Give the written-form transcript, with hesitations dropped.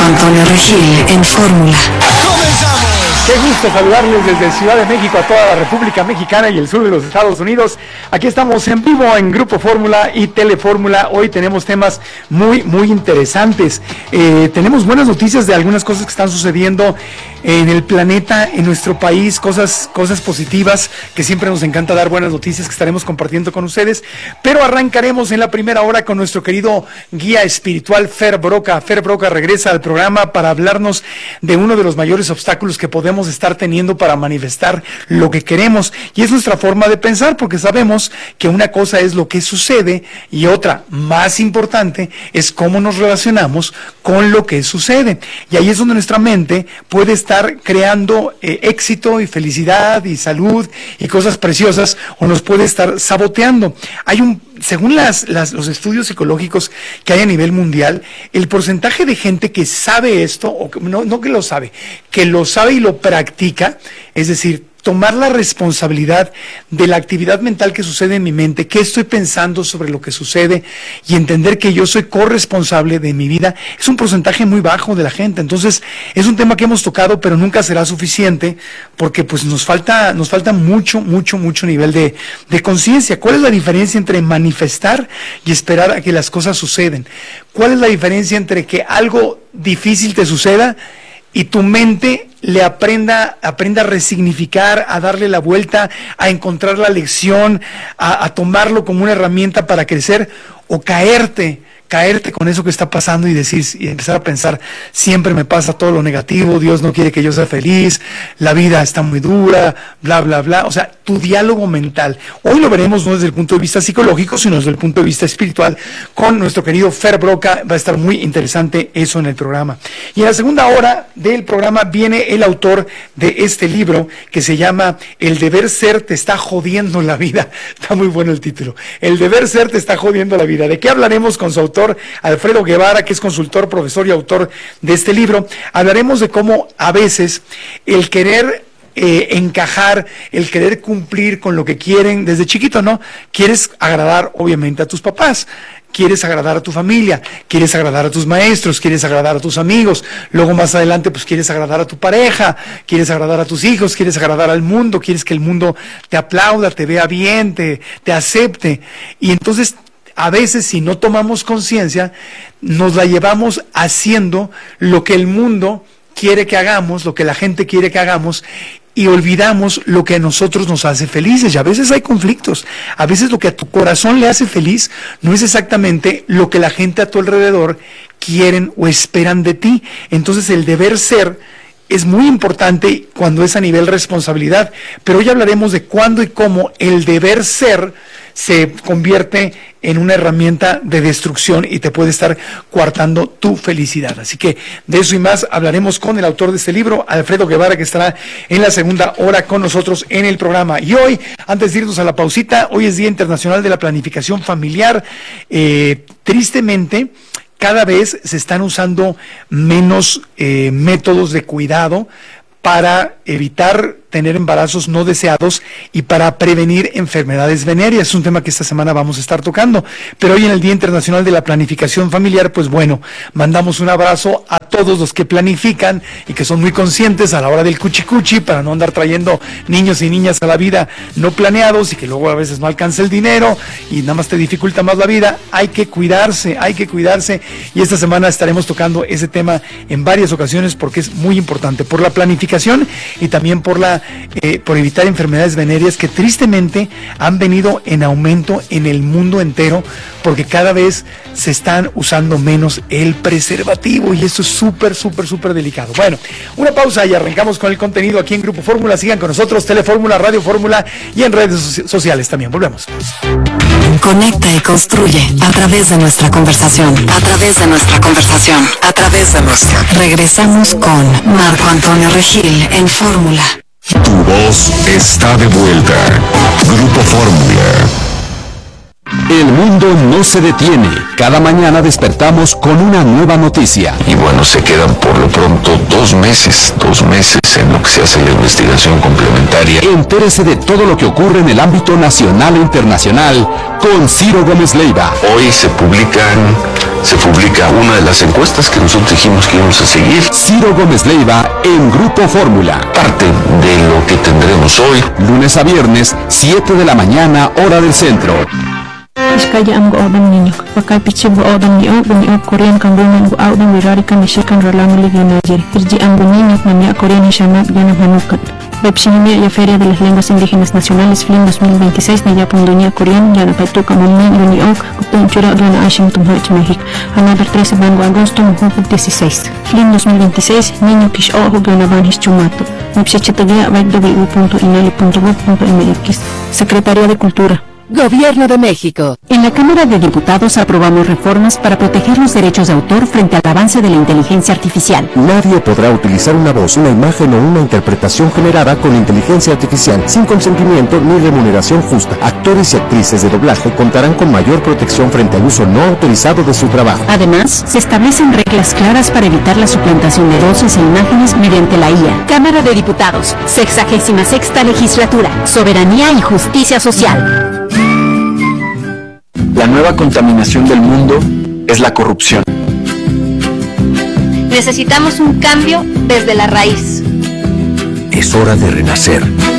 Antonio Regil en Fórmula. ¡Comenzamos! Qué gusto saludarles desde Ciudad de México a toda la República Mexicana y el sur de los Estados Unidos. Aquí estamos en vivo en Grupo Fórmula y Telefórmula. Hoy tenemos temas muy interesantes. Tenemos buenas noticias de algunas cosas que están sucediendo en el planeta, en nuestro país, cosas positivas, que siempre nos encanta dar buenas noticias que estaremos compartiendo con ustedes. Pero arrancaremos en la primera hora con nuestro querido guía espiritual Fer Broca. Fer Broca regresa al programa para hablarnos de uno de los mayores obstáculos que podemos estar teniendo para manifestar lo que queremos, y es nuestra forma de pensar, porque sabemos que una cosa es lo que sucede y otra, más importante, es cómo nos relacionamos con lo que sucede, y ahí es donde nuestra mente puede estar creando éxito y felicidad y salud y cosas preciosas, o nos puede estar saboteando. Según los estudios psicológicos que hay a nivel mundial, el porcentaje de gente que sabe esto, o no que lo sabe y lo practica, es decir, tomar la responsabilidad de la actividad mental que sucede en mi mente, qué estoy pensando sobre lo que sucede, y entender que yo soy corresponsable de mi vida, es un porcentaje muy bajo de la gente. Entonces, es un tema que hemos tocado, pero nunca será suficiente, porque pues nos falta mucho nivel de conciencia. ¿Cuál es la diferencia entre manifestar y esperar a que las cosas suceden? ¿Cuál es la diferencia entre que algo difícil te suceda y tu mente le aprenda a resignificar, a darle la vuelta, a encontrar la lección, a tomarlo como una herramienta para crecer, o caerte con eso que está pasando y empezar a pensar, siempre me pasa todo lo negativo, Dios no quiere que yo sea feliz, la vida está muy dura, bla, bla, bla? O sea, tu diálogo mental. Hoy lo veremos no desde el punto de vista psicológico, sino desde el punto de vista espiritual, con nuestro querido Fer Broca. Va a estar muy interesante eso en el programa. Y en la segunda hora del programa viene el autor de este libro, que se llama El deber ser te está jodiendo la vida. Está muy bueno el título. El deber ser te está jodiendo la vida. ¿De qué hablaremos con su autor, Alfredo Guevara, que es consultor, profesor y autor de este libro? Hablaremos de cómo a veces el querer encajar, el querer cumplir con lo que quieren desde chiquito, ¿no? Quieres agradar obviamente a tus papás, quieres agradar a tu familia, quieres agradar a tus maestros, quieres agradar a tus amigos, luego más adelante pues quieres agradar a tu pareja, quieres agradar a tus hijos, quieres agradar al mundo, quieres que el mundo te aplauda, te vea bien, te acepte, y entonces a veces, si no tomamos conciencia, nos la llevamos haciendo lo que el mundo quiere que hagamos, lo que la gente quiere que hagamos, y olvidamos lo que a nosotros nos hace felices. Y a veces hay conflictos. A veces lo que a tu corazón le hace feliz no es exactamente lo que la gente a tu alrededor quieren o esperan de ti. Entonces el deber ser es muy importante cuando es a nivel responsabilidad, pero hoy hablaremos de cuándo y cómo el deber ser se convierte en una herramienta de destrucción y te puede estar coartando tu felicidad. Así que de eso y más hablaremos con el autor de este libro, Alfredo Guevara, que estará en la segunda hora con nosotros en el programa. Y hoy, antes de irnos a la pausita, hoy es Día Internacional de la Planificación Familiar. Tristemente, cada vez se están usando menos métodos de cuidado para evitar tener embarazos no deseados y para prevenir enfermedades venéreas. Es un tema que esta semana vamos a estar tocando. Pero hoy, en el Día Internacional de la Planificación Familiar, pues bueno, mandamos un abrazo a todos los que planifican y que son muy conscientes a la hora del cuchicuchi, para no andar trayendo niños y niñas a la vida no planeados y que luego a veces no alcanza el dinero y nada más te dificulta más la vida. Hay que cuidarse, y esta semana estaremos tocando ese tema en varias ocasiones, porque es muy importante, por la planificación y también por evitar enfermedades venéreas que tristemente han venido en aumento en el mundo entero, porque cada vez se están usando menos el preservativo, y eso es súper delicado. Bueno, una pausa y arrancamos con el contenido aquí en Grupo Fórmula. Sigan con nosotros, Telefórmula, Radio Fórmula y en redes sociales también. Volvemos. Conecta y construye a través de nuestra conversación. Regresamos con Marco Antonio Regil en Fórmula. Tu voz está de vuelta. Grupo Fórmula. El mundo no se detiene. Cada mañana despertamos con una nueva noticia. Y bueno, se quedan por lo pronto 2 meses en lo que se hace la investigación complementaria. Entérese de todo lo que ocurre en el ámbito nacional e internacional con Ciro Gómez Leiva. Hoy se publica una de las encuestas que nosotros dijimos que íbamos a seguir. Ciro Gómez Leiva en Grupo Fórmula. Parte de lo que tendremos hoy. Lunes a viernes, 7 de la mañana, hora del centro. Iskaya ang goodang ninyo. Pakay pitsi goodang niyo, buniog Korean kang buman goodang wirari kang isikan ralang liganajer. Irji ang buninyo na niya Korean isyanap yan ang hanukat. Websinimia y Feria de las Lenguas Indígenas Nacionales FLIN 2026 na yapong dunia Korean yan apay tukang umin buniog kupong tsura doon na asyong tumhach Mehik. Another 13 Agosto mahupag 16. FLIN 2026 ninyo kish o hugyo na banhis chumato. Website www.inali.gov.mx. Secretaría de Cultura. Gobierno de México. En la Cámara de Diputados aprobamos reformas para proteger los derechos de autor frente al avance de la inteligencia artificial. Nadie podrá utilizar una voz, una imagen o una interpretación generada con inteligencia artificial sin consentimiento ni remuneración justa. Actores y actrices de doblaje contarán con mayor protección frente al uso no autorizado de su trabajo. Además, se establecen reglas claras para evitar la suplantación de voces e imágenes mediante la IA. Cámara de Diputados, 66ª Legislatura, Soberanía y Justicia Social. La nueva contaminación del mundo es la corrupción. Necesitamos un cambio desde la raíz. Es hora de renacer.